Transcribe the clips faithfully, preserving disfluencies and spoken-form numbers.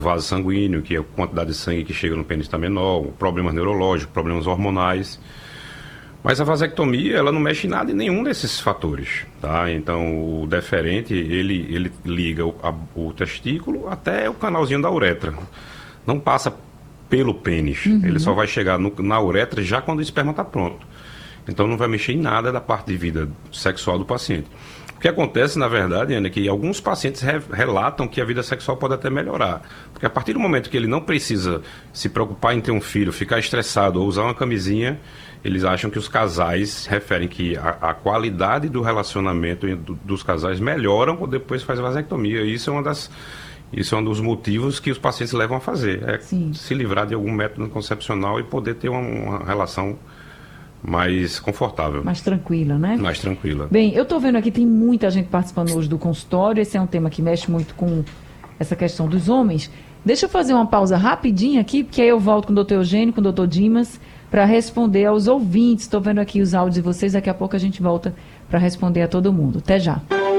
vaso sanguíneo, que é a quantidade de sangue que chega no pênis está menor, problemas neurológicos, problemas hormonais. Mas a vasectomia, ela não mexe em nada em nenhum desses fatores, tá? Então, o deferente, ele, ele liga o, a, o testículo até o canalzinho da uretra. Não passa pelo pênis. Uhum. Ele só vai chegar no, na uretra já quando o esperma está pronto. Então, não vai mexer em nada da parte de vida sexual do paciente. O que acontece, na verdade, Ana, é que alguns pacientes re- relatam que a vida sexual pode até melhorar. Porque a partir do momento que ele não precisa se preocupar em ter um filho, ficar estressado ou usar uma camisinha, eles acham que os casais referem que a, a qualidade do relacionamento do, dos casais melhoram quando depois faz a vasectomia. Isso é uma das, isso é um dos motivos que os pacientes levam a fazer. É Sim. se livrar de algum método anticoncepcional e poder ter uma, uma relação mais confortável. Mais tranquila, né? Mais tranquila. Bem, eu estou vendo aqui, tem muita gente participando hoje do consultório. Esse é um tema que mexe muito com essa questão dos homens. Deixa eu fazer uma pausa rapidinho aqui, porque aí eu volto com o doutor Eugênio, com o doutor Dimas, para responder aos ouvintes. Estou vendo aqui os áudios de vocês, daqui a pouco a gente volta para responder a todo mundo. Até já.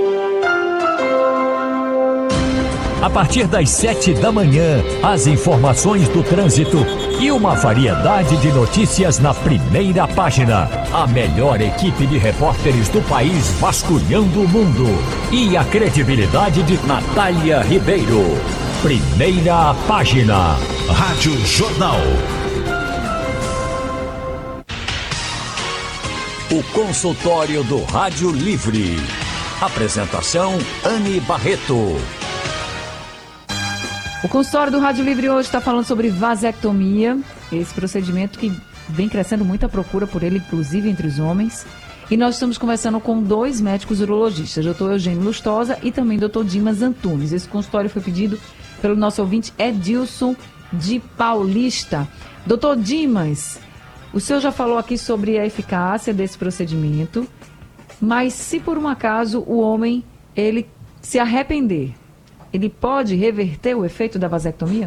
A partir das sete da manhã, as informações do trânsito e uma variedade de notícias na primeira página. A melhor equipe de repórteres do país vasculhando o mundo. E a credibilidade de Natália Ribeiro. Primeira página. Rádio Jornal. O consultório do Rádio Livre. Apresentação Anne Barreto. O consultório do Rádio Livre hoje está falando sobre vasectomia, esse procedimento que vem crescendo muita procura por ele, inclusive entre os homens. E nós estamos conversando com dois médicos urologistas, doutor Eugênio Lustosa e também doutor Dimas Antunes. Esse consultório foi pedido pelo nosso ouvinte Edilson de Paulista. doutor Dimas, o senhor já falou aqui sobre a eficácia desse procedimento, mas se por um acaso o homem ele se arrepender, ele pode reverter o efeito da vasectomia?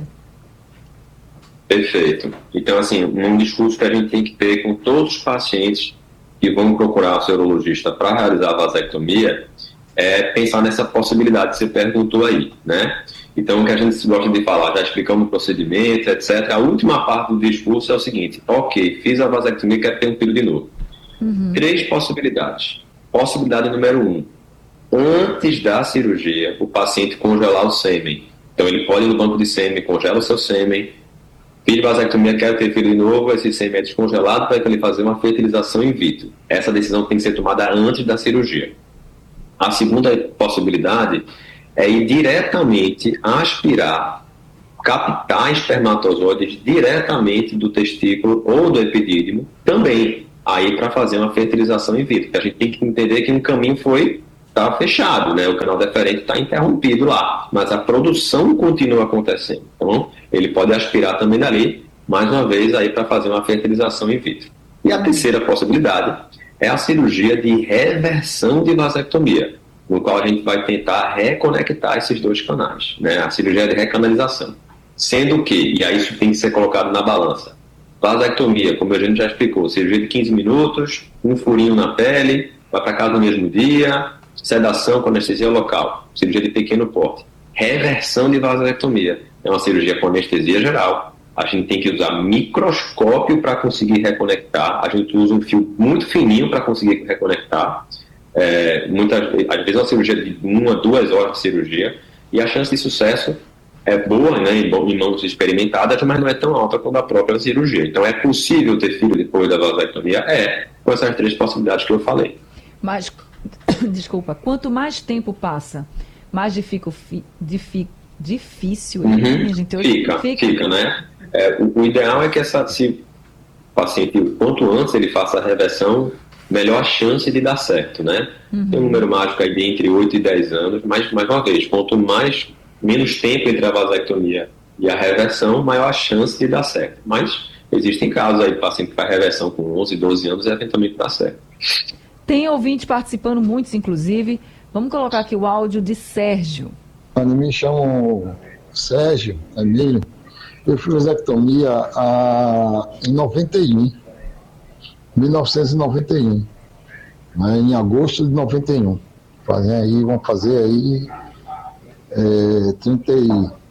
Perfeito. Então, assim, um discurso que a gente tem que ter com todos os pacientes que vão procurar o seu urologista para realizar a vasectomia é pensar nessa possibilidade que você perguntou aí, né? Então, o que a gente gosta de falar, já explicamos o procedimento, etcétera. A última parte do discurso é o seguinte: ok, fiz a vasectomia, quero ter um filho de novo. Uhum. Três possibilidades. Possibilidade número um: antes da cirurgia, o paciente congelar o sêmen. Então, ele pode ir no banco de sêmen, congela o seu sêmen, fiz vasectomia, quero ter filho de novo, esse sêmen é descongelado para ele fazer uma fertilização in vitro. Essa decisão tem que ser tomada antes da cirurgia. A segunda possibilidade é ir diretamente aspirar, captar espermatozoides diretamente do testículo ou do epidídimo, também aí para fazer uma fertilização in vitro. A gente tem que entender que um caminho foi está fechado, né? O canal deferente está interrompido lá, mas a produção continua acontecendo. Então, ele pode aspirar também dali, mais uma vez, aí para fazer uma fertilização in vitro. E a terceira possibilidade é a cirurgia de reversão de vasectomia, no qual a gente vai tentar reconectar esses dois canais, né? A cirurgia de recanalização. Sendo que, e aí isso tem que ser colocado na balança, vasectomia, como a gente já explicou, cirurgia de quinze minutos, um furinho na pele, vai para casa no mesmo dia, sedação com anestesia local, cirurgia de pequeno porte. Reversão de vasectomia é uma cirurgia com anestesia geral. A gente tem que usar microscópio para conseguir reconectar. A gente usa um fio muito fininho para conseguir reconectar. É, muitas, às vezes é uma cirurgia de uma, duas horas de cirurgia. E a chance de sucesso é boa, né, em, em mãos experimentadas, mas não é tão alta quanto a própria cirurgia. Então, é possível ter filho depois da vasectomia? É, com essas três possibilidades que eu falei. Mas, desculpa, quanto mais tempo passa, mais dificu, difi, difícil é, uhum. gente, fica, fica, fica, né? É, o, o ideal é que essa, se o paciente, quanto antes ele faça a reversão, melhor a chance de dar certo, né? Uhum. Tem um número mágico aí de entre oito e dez anos, mas, mais uma vez, quanto mais, menos tempo entre a vasectomia e a reversão, maior a chance de dar certo. Mas existem casos aí de paciente que faz reversão com onze, doze anos e eventualmente dá certo. Tem ouvintes participando, muitos inclusive. Vamos colocar aqui o áudio de Sérgio. Me chamo Sérgio Emílio. Eu fiz vasectomia a, em noventa e um, mil novecentos e noventa e um, né, em agosto de noventa e um. Fazem aí, vão fazer aí é, trinta e